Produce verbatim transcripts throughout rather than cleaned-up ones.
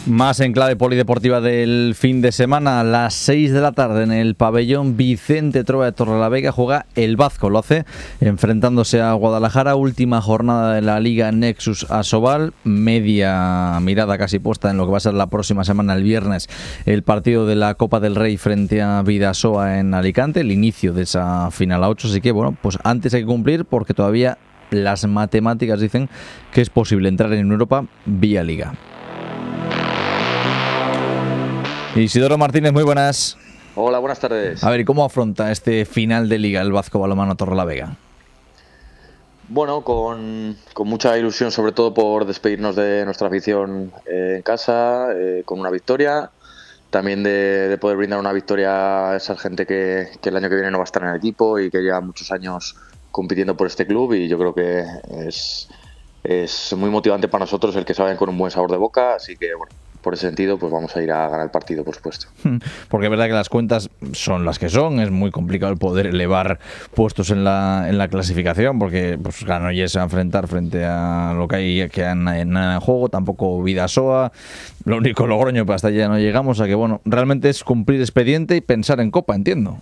Más en clave polideportiva del fin de semana, a las seis de la tarde en el pabellón Vicente Trova de Torrelavega juega el Vazco, lo hace enfrentándose a Guadalajara, última jornada de la Liga Nexus Asobal, media mirada casi puesta en lo que va a ser la próxima semana, el viernes, el partido de la Copa del Rey frente a Bidasoa en Alicante, el inicio de esa final a ocho, así que bueno, pues antes hay que cumplir porque todavía las matemáticas dicen que es posible entrar en Europa vía Liga. Isidoro Martínez, muy buenas. Hola, buenas tardes. A ver, ¿cómo afronta este final de Liga el Vazco Balonmano Torrelavega? Bueno, con, con mucha ilusión, sobre todo por despedirnos de nuestra afición eh, en casa, eh, con una victoria. También de, de poder brindar una victoria a esa gente que, que el año que viene no va a estar en el equipo y que lleva muchos años compitiendo por este club, y yo creo que es, es muy motivante para nosotros el que se vayan con un buen sabor de boca, así que bueno, por ese sentido pues vamos a ir a ganar el partido, por supuesto. Porque es verdad que las cuentas son las que son, es muy complicado el poder elevar puestos en la, en la clasificación, porque pues Granollers se va a enfrentar frente a lo que hay que en, en, en juego, tampoco Bidasoa, lo único Logroño, pero hasta allá no llegamos, a que bueno, realmente es cumplir expediente y pensar en Copa, entiendo.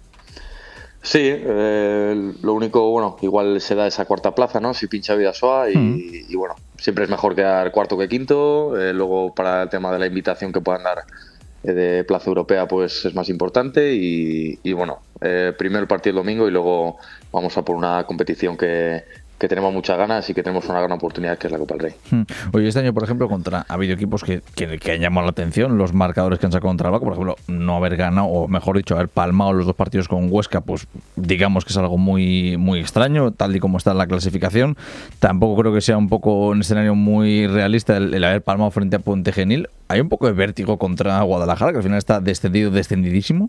Sí, eh, lo único, bueno, igual se da esa cuarta plaza, ¿no? Si pincha Bidasoa y, mm. y bueno, siempre es mejor quedar cuarto que quinto. Eh, luego para el tema de la invitación que puedan dar eh, de plaza europea, pues es más importante y, y bueno, eh, primero el partido el domingo y luego vamos a por una competición que, que tenemos muchas ganas y que tenemos una gran oportunidad, que es la Copa del Rey. Oye, este año, por ejemplo, contra ha habido equipos que, que, que han llamado la atención, los marcadores que han sacado contra el Baco, por ejemplo, no haber ganado, o mejor dicho, haber palmado los dos partidos con Huesca, pues digamos que es algo muy muy extraño, tal y como está la clasificación. Tampoco creo que sea un poco un escenario muy realista el, el haber palmado frente a Puente Genil. Hay un poco de vértigo contra Guadalajara, que al final está descendido, descendidísimo.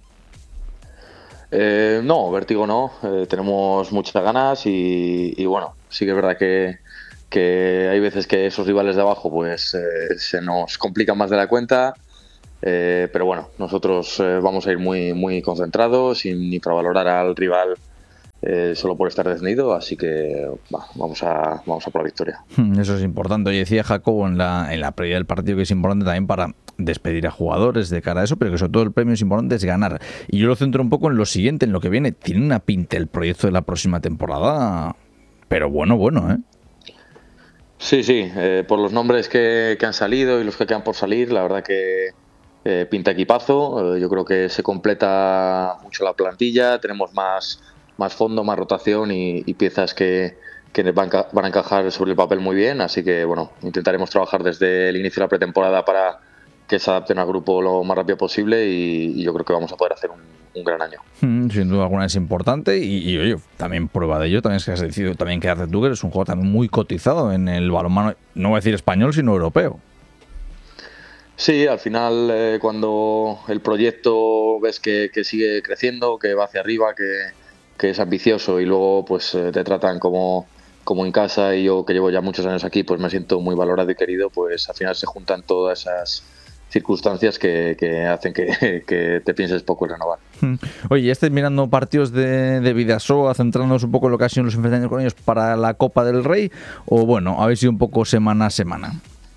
Eh, no, vértigo no, eh, tenemos muchas ganas y, y bueno, sí que es verdad que, que hay veces que esos rivales de abajo pues eh, se nos complican más de la cuenta, eh, pero bueno, nosotros eh, vamos a ir muy, muy concentrados, sin infravalorar al rival eh, solo por estar descendido, así que bah, vamos a vamos a por la victoria. Eso es importante. Hoy decía Jacobo en la, en la previa del partido que es importante también para despedir a jugadores de cara a eso, pero que sobre todo el premio es importante es ganar. Y yo lo centro un poco en lo siguiente, en lo que viene. Tiene una pinta el proyecto de la próxima temporada, pero bueno, bueno, ¿eh? Sí, sí, eh, por los nombres que, que han salido y los que quedan por salir, la verdad que eh, pinta equipazo. Eh, yo creo que se completa mucho la plantilla, tenemos más más fondo, más rotación y, y piezas que, que van, van a encajar sobre el papel muy bien, así que bueno, intentaremos trabajar desde el inicio de la pretemporada para que se adapten al grupo lo más rápido posible y, y yo creo que vamos a poder hacer un, un gran año. Mm, sin duda alguna es importante y, y oye, también prueba de ello, también es que has decidido también quedarte tú, que eres un jugador también muy cotizado en el balonmano, no voy a decir español, sino europeo. Sí, al final eh, cuando el proyecto ves que, que sigue creciendo, que va hacia arriba, que que es ambicioso y luego pues te tratan como, como en casa, y yo que llevo ya muchos años aquí pues me siento muy valorado y querido, pues al final se juntan todas esas circunstancias que, que hacen que, que te pienses poco en renovar. Oye, ya estés mirando partidos de, de Bidasoa, centrándonos un poco en lo que ha sido los enfrentamientos con ellos para la Copa del Rey, o bueno, habéis ido un poco semana a semana.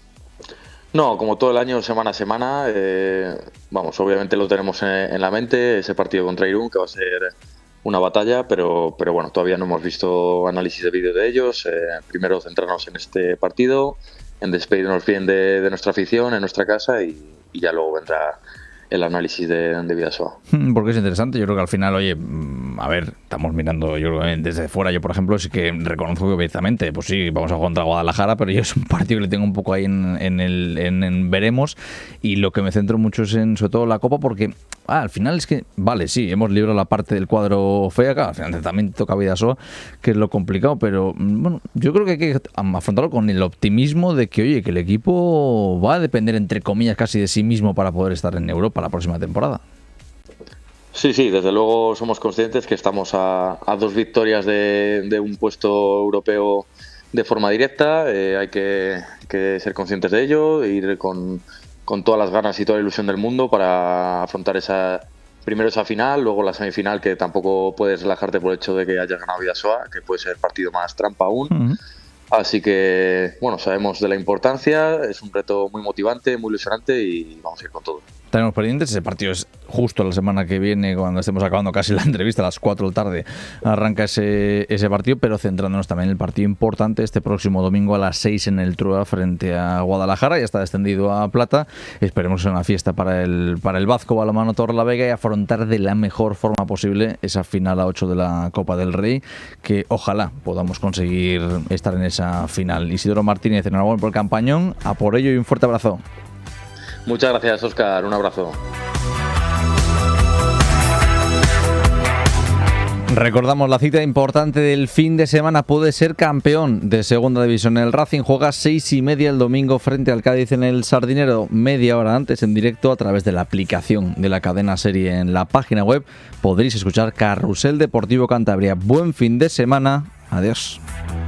No, como todo el año, semana a semana, eh, vamos, obviamente lo tenemos en, en la mente, ese partido contra Irún, que va a ser una batalla, pero, pero bueno, todavía no hemos visto análisis de vídeo de ellos. Eh, primero centrarnos en este partido, en despedirnos bien de, de nuestra afición, en nuestra casa, y, y ya luego vendrá el análisis de, de Bidasoa. Porque es interesante, yo creo que al final, oye, a ver, estamos mirando, yo creo, desde fuera, yo por ejemplo sí que reconozco que obviamente, pues sí, vamos a jugar contra Guadalajara, pero yo es un partido que le tengo un poco ahí en, en el en, en veremos, y lo que me centro mucho es en sobre todo la Copa, porque ah, al final es que, vale, sí, hemos librado la parte del cuadro fea, claro, al final también toca Bidasoa, que es lo complicado, pero bueno, yo creo que hay que afrontarlo con el optimismo de que, oye, que el equipo va a depender, entre comillas, casi de sí mismo para poder estar en Europa la próxima temporada. Sí, sí, desde luego somos conscientes que estamos a, a dos victorias de, de un puesto europeo de forma directa. Eh, hay que, que ser conscientes de ello e ir con, con todas las ganas y toda la ilusión del mundo para afrontar esa primero esa final, luego la semifinal, que tampoco puedes relajarte por el hecho de que hayas ganado Bidasoa, que puede ser partido más trampa aún. Uh-huh. Así que, bueno, sabemos de la importancia, es un reto muy motivante, muy ilusionante y vamos a ir con todo. Tenemos pendientes, ese partido es justo la semana que viene, cuando estemos acabando casi la entrevista, a las cuatro de la tarde arranca ese, ese partido, pero centrándonos también en el partido importante este próximo domingo a las seis en el Trua frente a Guadalajara, ya está descendido a plata, esperemos que sea una fiesta para el, para el Vasco Balonmano Torrelavega y afrontar de la mejor forma posible esa final a ocho de la Copa del Rey, que ojalá podamos conseguir estar en esa final. Isidoro Martínez, enhorabuena por el campañón, a por ello y un fuerte abrazo. Muchas gracias, Óscar. Un abrazo. Recordamos la cita importante del fin de semana. Puede ser campeón de segunda división. El Racing juega seis y media el domingo frente al Cádiz en el Sardinero. Media hora antes en directo a través de la aplicación de la cadena Serie en la página web. Podréis escuchar Carrusel Deportivo Cantabria. Buen fin de semana. Adiós.